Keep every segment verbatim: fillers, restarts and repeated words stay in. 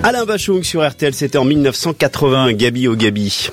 Alain Bachung sur R T L, c'était en mille neuf cent quatre-vingts, Gabi au Gabi.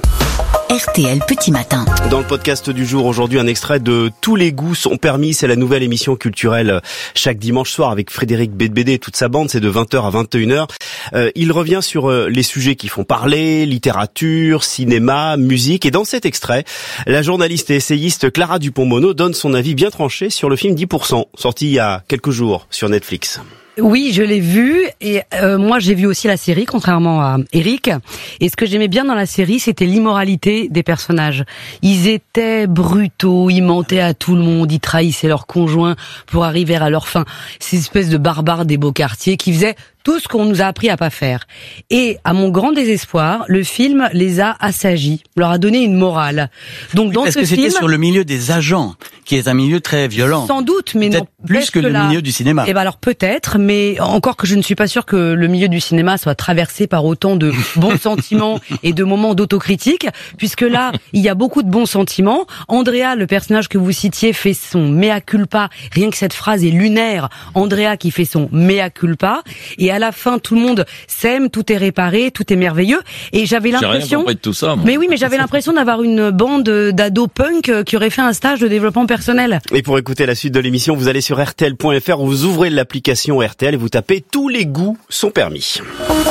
R T L Petit Matin. Dans le podcast du jour, aujourd'hui, un extrait de Tous les goûts sont permis. C'est la nouvelle émission culturelle chaque dimanche soir avec Frédéric Beigbeder et toute sa bande. C'est de vingt heures à vingt et une heures. Euh, il revient sur euh, les sujets qui font parler, littérature, cinéma, musique. Et dans cet extrait, la journaliste et essayiste Clara Dupont-Mono donne son avis bien tranché sur le film dix pour cent, sorti il y a quelques jours sur Netflix. Oui, je l'ai vu et euh, moi j'ai vu aussi la série, contrairement à Eric. Et ce que j'aimais bien dans la série, c'était l'immoralité des personnages. Ils étaient brutaux, ils mentaient à tout le monde, ils trahissaient leurs conjoints pour arriver à leur fin. Ces espèces de barbares des beaux quartiers qui faisaient tout ce qu'on nous a appris à pas faire. Et à mon grand désespoir, le film les a assagis, leur a donné une morale. Donc dans Est-ce ce que film, c'était sur le milieu des agents, qui est un milieu très violent? Sans doute, mais peut-être non plus que, que le là, milieu du cinéma. Eh ben alors peut-être, mais encore que je ne suis pas sûre que le milieu du cinéma soit traversé par autant de bons sentiments et de moments d'autocritique, puisque là, il y a beaucoup de bons sentiments. Andrea, le personnage que vous citiez, fait son mea culpa. Rien que cette phrase est lunaire. Andrea qui fait son mea culpa. Et à la fin, tout le monde s'aime, tout est réparé, tout est merveilleux. Et j'avais l'impression... J'ai rien compris de tout ça, moi. Mais oui, mais j'avais l'impression d'avoir une bande d'ados punk qui aurait fait un stage de développement personnel. Et pour écouter la suite de l'émission, vous allez sur R T L point F R, vous ouvrez l'application R T L et vous tapez « Tous les goûts sont permis ».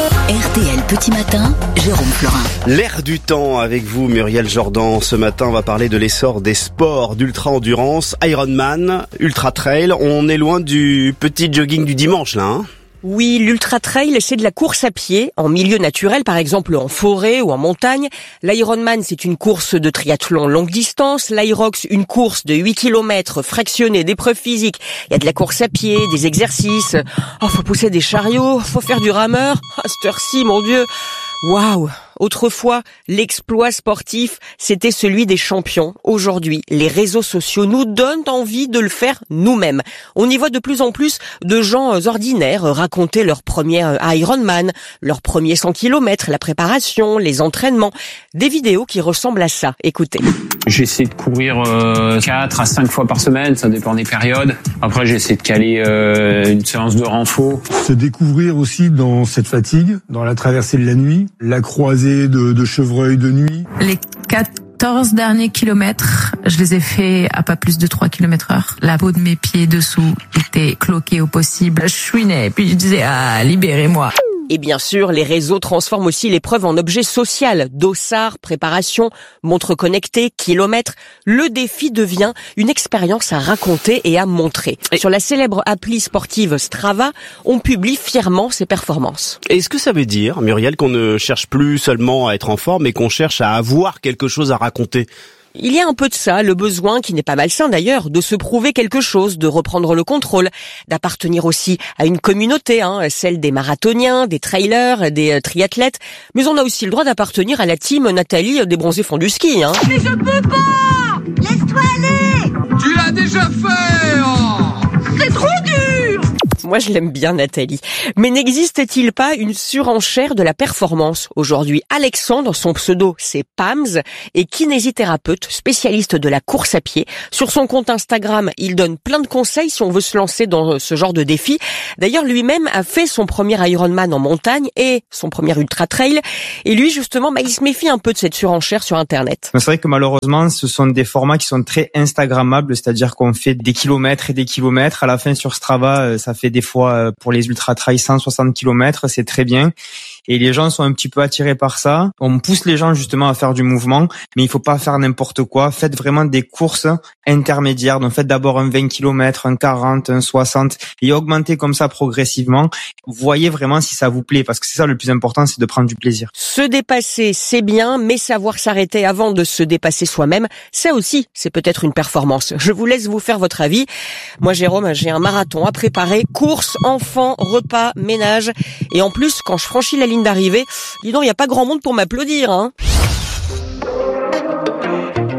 R T L Petit Matin, Jérôme Florin. L'air du temps avec vous, Muriel Jordan. Ce matin, on va parler de l'essor des sports d'ultra-endurance, Ironman, ultra-trail. On est loin du petit jogging du dimanche, là, hein ? Oui, l'ultra-trail, c'est de la course à pied, en milieu naturel, par exemple en forêt ou en montagne. L'Ironman, c'est une course de triathlon longue distance. L'Irox, une course de huit kilomètres fractionnée d'épreuves physiques. Il y a de la course à pied, des exercices. Oh, faut pousser des chariots, faut faire du rameur. À cette heure-ci, mon Dieu. Waouh! Autrefois, l'exploit sportif, c'était celui des champions. Aujourd'hui, les réseaux sociaux nous donnent envie de le faire nous-mêmes. On y voit de plus en plus de gens ordinaires raconter leur premier Ironman, leur premier cent kilomètres, la préparation, les entraînements. Des vidéos qui ressemblent à ça. Écoutez. J'essaie de courir euh, quatre à cinq fois par semaine, ça dépend des périodes. Après, j'essaie de caler euh, une séance de renfo. Se découvrir aussi dans cette fatigue, dans la traversée de la nuit, la croisée de, de chevreuils de nuit. Les quatorze derniers kilomètres, je les ai faits à pas plus de trois kilomètres heure. La peau de mes pieds dessous était cloquée au possible. Je chouinais, puis je disais « Ah, libérez-moi ». Et bien sûr, les réseaux transforment aussi l'épreuve en objet social. Dossard, préparation, montre connectée, kilomètres. Le défi devient une expérience à raconter et à montrer. Et sur la célèbre appli sportive Strava, on publie fièrement ses performances. Est-ce que ça veut dire, Muriel, qu'on ne cherche plus seulement à être en forme, mais qu'on cherche à avoir quelque chose à raconter ? Il y a un peu de ça, le besoin, qui n'est pas malsain d'ailleurs, de se prouver quelque chose, de reprendre le contrôle, d'appartenir aussi à une communauté, hein, celle des marathoniens, des trailers, des euh, triathlètes. Mais on a aussi le droit d'appartenir à la team Nathalie des bronzés font du ski. Hein. Mais je peux pas! Laisse-toi aller! Tu l'as déjà fait! Oh, c'est trop dur! Moi, je l'aime bien, Nathalie. Mais n'existe-t-il pas une surenchère de la performance aujourd'hui? Alexandre, son pseudo, c'est Pams, est kinésithérapeute, spécialiste de la course à pied. Sur son compte Instagram, il donne plein de conseils si on veut se lancer dans ce genre de défi. D'ailleurs, lui-même a fait son premier Ironman en montagne et son premier ultra-trail. Et lui, justement, bah, il se méfie un peu de cette surenchère sur Internet. C'est vrai que malheureusement, ce sont des formats qui sont très instagrammables, c'est-à-dire qu'on fait des kilomètres et des kilomètres. À la fin, sur Strava, ça fait des fois pour les ultra-trails cent soixante kilomètres, c'est très bien. Et les gens sont un petit peu attirés par ça. On pousse les gens justement à faire du mouvement, mais il faut pas faire n'importe quoi. Faites vraiment des courses intermédiaires. Donc faites d'abord un vingt kilomètres, un quarante, un soixante et augmentez comme ça progressivement. Voyez vraiment si ça vous plaît, parce que c'est ça le plus important, c'est de prendre du plaisir. Se dépasser, c'est bien, mais savoir s'arrêter avant de se dépasser soi-même, ça aussi, c'est peut-être une performance. Je vous laisse vous faire votre avis. Moi, Jérôme, j'ai un marathon à préparer. Course, enfants, repas, ménage. Et en plus, quand je franchis la ligne d'arrivée, dis donc, il n'y a pas grand monde pour m'applaudir, hein.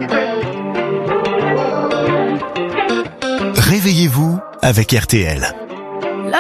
Réveillez-vous avec R T L.